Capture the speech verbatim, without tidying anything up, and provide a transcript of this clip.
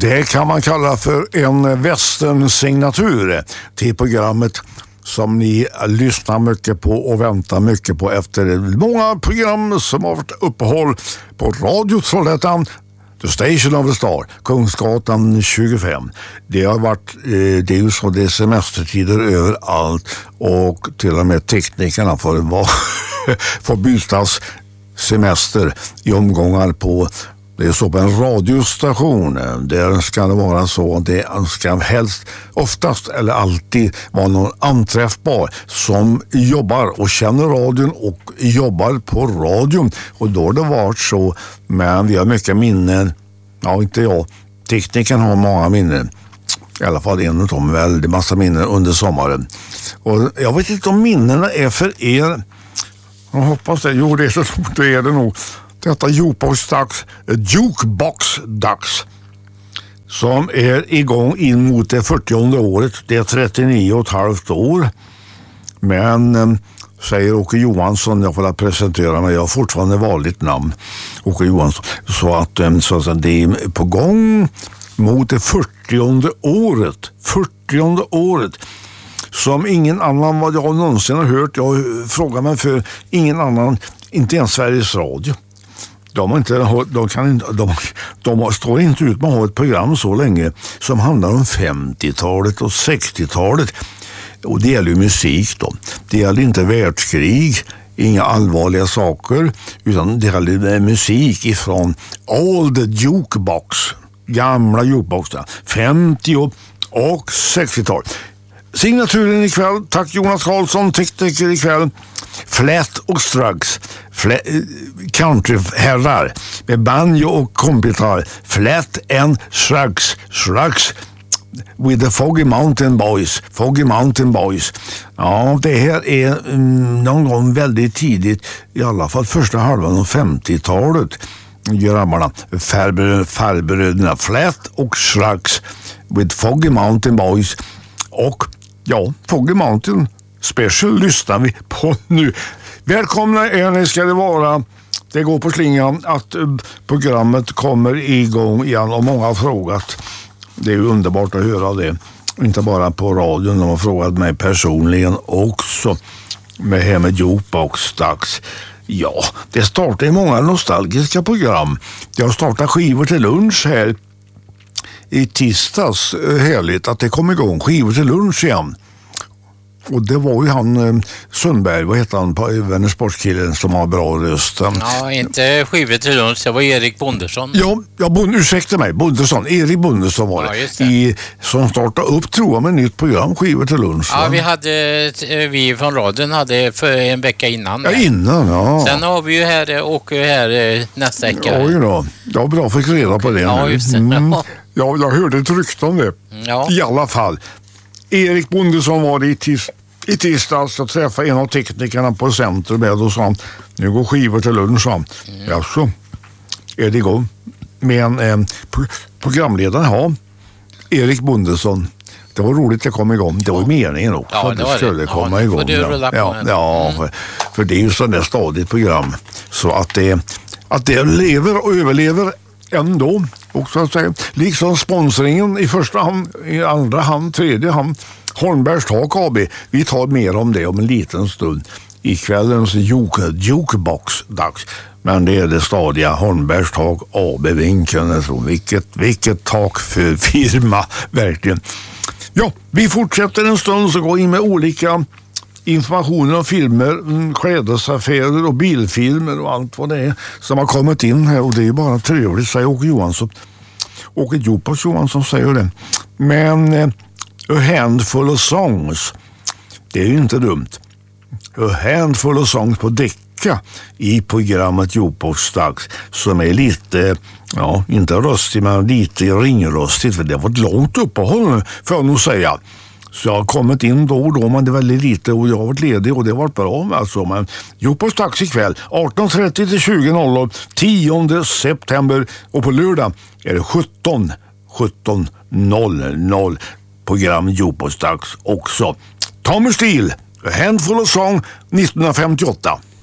Det kan man kalla för en western-signatur till programmet som ni lyssnar mycket på och väntar mycket på efter många program som har varit uppehåll på Radio Trollhättan, The Station of the Star, Kungsgatan tjugofem. Det har varit, det är ju så, det är semestertider överallt och till och med teknikerna får, vara, får bytas semester i omgångar på. Det är så på en radiostation. Där ska det vara så. Det ska helst, oftast eller alltid vara någon anträffbar som jobbar och känner radion och jobbar på radion. Och då har det varit så. Men vi har mycket minnen. Ja, inte jag. Tekniken har många minnen. I alla fall en av dem, väldigt massa minnen under sommaren. Och jag vet inte om minnena är för er. Jag hoppas det. Jo, det är, så, det är det nog. Detta Jukebox-dags, Jukebox-dags som är igång in mot det fyrtionde året. Det är trettionio och ett halvt år. Men, eh, säger Åke Johansson, jag får presentera mig, jag har fortfarande vanligt namn, Åke Johansson. Så att, eh, så att det är på gång mot det fyrtionde året. fyrtionde året. Som ingen annan vad jag någonsin har hört. Jag frågar mig för ingen annan, inte ens Sveriges Radio. De, har inte, de, kan inte, de, de står inte ut med att ha ett program så länge som handlar om femtiotalet och sextiotalet. Och det gäller ju musik då. Det gäller inte världskrig, inga allvarliga saker, utan det gäller musik ifrån all the jukebox, gamla jukeboxar, femtio och sextiotal. Signaturen ikväll, tack Jonas Karlsson, tekniker ikväll. Flätt och Strugs, countryherrar med banjo och kompitar. Flätt and Strugs, Strugs with the Foggy Mountain Boys, Foggy Mountain Boys. Ja, det här är mm, någon gång väldigt tidigt, i alla fall första halvan av femtiotalet. Grabbarna, farbröderna, farbröderna Flätt och Strugs with Foggy Mountain Boys. Och ja, Foggy Mountain Special lyssnar vi på nu. Välkomna är ni ska det vara. Det går på slingan att programmet kommer igång igen och många har frågat. Det är ju underbart att höra det. Inte bara på radion, de har frågat mig personligen också med här med Jukebox-dags. Ja, det startar i många nostalgiska program. Jag startar skivor till lunch här i tisdags. Härligt att det kom igång skivor till lunch igen. Och det var ju han eh, Sundberg, vad heter han, på Vänersportskillen som har bra röst. Ja, inte skivor till lunch, det var Erik Bondersson. Ja, ja bond, ursäkta mig, Bondersson, Erik Bondersson var det. Ja, det. I, som startade upp, tror jag, med nytt program, skivor till lunch. Ja, va? vi hade, vi från radion hade för en vecka innan. Ja, innan, ja. Sen har vi ju här, åker här nästa vecka. Oj då, jag bra fick reda på det. Ja, nu. just det. Mm. Ja, jag hörde ett rykte om det. Ja. I alla fall. Erik Bondersson var det i, tis, i tisdags att träffa en av teknikerna på centrum och sa nu går skivor till lunch. Mm. Ja, så är det igång. Men eh, pro- programledaren har Erik Bondersson. Det var roligt att det kom igång. Det var ju meningen också ja, att det, det skulle det. komma ja, igång. Ja, ja, ja mm. för, för det är ju sådär stadigt program. Så att det, att det lever och överlever ändå. Och så att säga, liksom sponsringen i första hand, i andra hand, tredje hand, Holmbergs Tak A B. Vi tar mer om det om en liten stund i kvällens Jukebox-dags. Men det är det stadiga Holmbergs Tak A B-vinkeln. Vilket, vilket tak för firma, verkligen. Ja, vi fortsätter en stund så går in med olika informationer om filmer, klädesaffärer och bilfilmer och allt vad det är som har kommit in här. Och det är bara trevligt, säger Åke Johansson. Åke Jopas Johansson säger det. Men eh, A Handful of Songs, det är ju inte dumt. A Handful of Songs på Decca i programmet Jukebox-dags som är lite, ja, inte röstig men lite ringröstigt, för det var ett långt uppehåll för att nog säga. Så jag har kommit in då och då, men det är väldigt lite och jag har varit ledig och det har varit bra alltså. Men Jukebox-dags ikväll arton trettio till tjugo noll noll tionde september och på lördag är det sjutton sjutton noll noll program Jukebox-dags också. Tommy Steele, A Handful of Song nittonhundrafemtioåtta.